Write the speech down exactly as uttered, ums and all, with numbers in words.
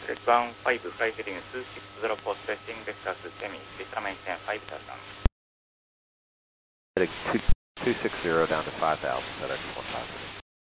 Red one five, flight heading two six zero post testing, Vector semi, Vista maintain five thousand. Heading two six zero down to five thousand, FedEx one five.